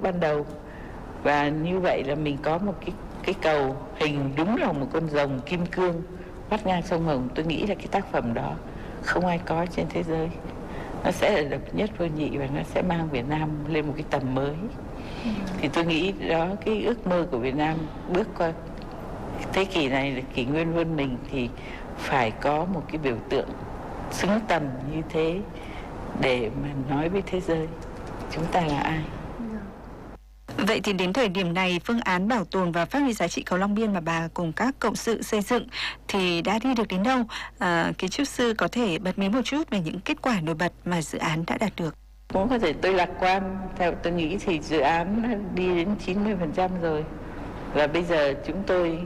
ban đầu. Và như vậy là mình có một cái cầu hình đúng là một con rồng kim cương vắt ngang sông Hồng. Tôi nghĩ là cái tác phẩm đó không ai có trên thế giới. Nó sẽ là độc nhất vô nhị và nó sẽ mang Việt Nam lên một cái tầm mới. Thì tôi nghĩ đó, cái ước mơ của Việt Nam bước qua thế kỷ này là kỷ nguyên vươn mình thì phải có một cái biểu tượng xứng tầm như thế để mà nói với thế giới chúng ta là ai. Vậy thì đến thời điểm này, phương án bảo tồn và phát huy giá trị cầu Long Biên mà bà cùng các cộng sự xây dựng thì đã đi được đến đâu? Kiến trúc sư có thể bật mí một chút về những kết quả nổi bật mà dự án đã đạt được. Cũng có thể tôi lạc quan, theo tôi nghĩ thì dự án đã đi đến 90% rồi. Và bây giờ chúng tôi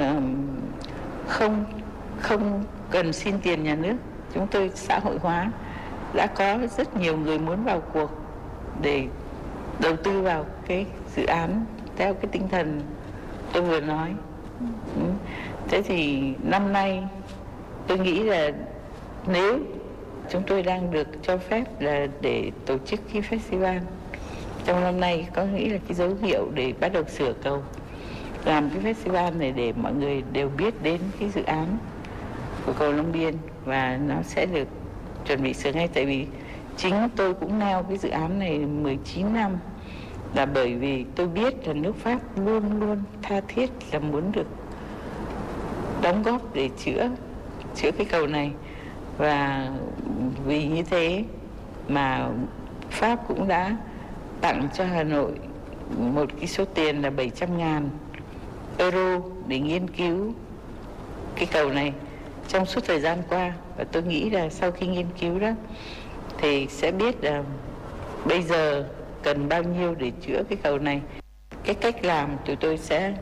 không cần xin tiền nhà nước, chúng tôi xã hội hóa. Đã có rất nhiều người muốn vào cuộc để đầu tư vào cái dự án theo cái tinh thần tôi vừa nói. Thế thì năm nay tôi nghĩ là nếu chúng tôi đang được cho phép là để tổ chức cái festival trong năm nay, có nghĩ là cái dấu hiệu để bắt đầu sửa cầu, làm cái festival này để mọi người đều biết đến cái dự án của cầu Long Biên, và nó sẽ được chuẩn bị sửa ngay. Tại vì chính tôi cũng neo cái dự án này 19 năm là bởi vì tôi biết là nước Pháp luôn luôn tha thiết là muốn được đóng góp để chữa cái cầu này. Và vì như thế mà Pháp cũng đã tặng cho Hà Nội một cái số tiền là 700.000 euro để nghiên cứu cái cầu này trong suốt thời gian qua. Và tôi nghĩ là sau khi nghiên cứu đó thì sẽ biết là bây giờ cần bao nhiêu để chữa cái cầu này. Cái cách làm tụi tôi sẽ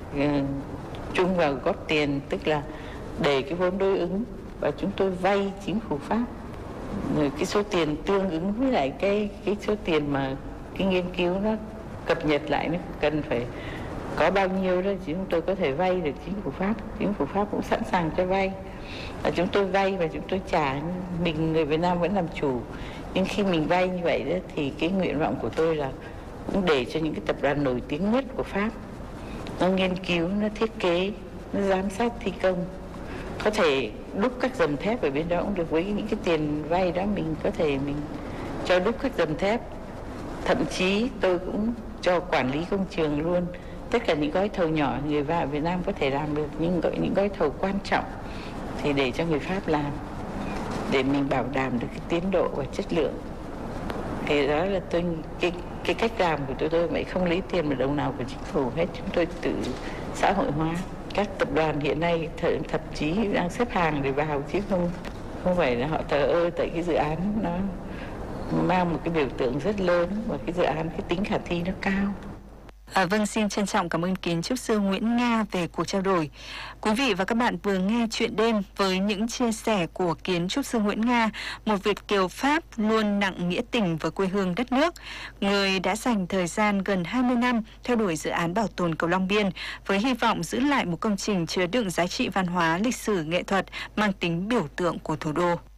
chung vào góp tiền, tức là để cái vốn đối ứng và chúng tôi vay chính phủ Pháp rồi cái số tiền tương ứng với lại cái số tiền mà cái nghiên cứu nó cập nhật lại, nó cần phải có bao nhiêu đó chúng tôi có thể vay được chính phủ Pháp. Chính phủ Pháp cũng sẵn sàng cho vay và chúng tôi vay và chúng tôi trả. Mình người Việt Nam vẫn làm chủ, nhưng khi mình vay như vậy đó thì cái nguyện vọng của tôi là cũng để cho những cái tập đoàn nổi tiếng nhất của Pháp nó nghiên cứu, nó thiết kế, nó giám sát thi công, có thể đúc các dầm thép ở bên đó cũng được. Với những cái tiền vay đó mình có thể mình cho đúc các dầm thép, thậm chí tôi cũng cho quản lý công trường luôn. Tất cả những gói thầu nhỏ người Việt Nam có thể làm được, nhưng những gói thầu quan trọng thì để cho người Pháp làm, để mình bảo đảm được cái tiến độ và chất lượng. Thì đó là cái cách làm của tôi vậy, không lấy tiền một đồng nào của chính phủ hết, chúng tôi tự xã hội hóa. Các tập đoàn hiện nay thậm chí đang xếp hàng để vào chứ không phải là họ thờ ơ, tại cái dự án nó mang một cái biểu tượng rất lớn và cái dự án cái tính khả thi nó cao. Vâng, xin trân trọng cảm ơn kiến trúc sư Nguyễn Nga về cuộc trao đổi. Quý vị và các bạn vừa nghe Chuyện đêm với những chia sẻ của kiến trúc sư Nguyễn Nga, một Việt kiều Pháp luôn nặng nghĩa tình với quê hương đất nước, người đã dành thời gian gần 20 năm theo đuổi dự án bảo tồn cầu Long Biên với hy vọng giữ lại một công trình chứa đựng giá trị văn hóa, lịch sử, nghệ thuật mang tính biểu tượng của thủ đô.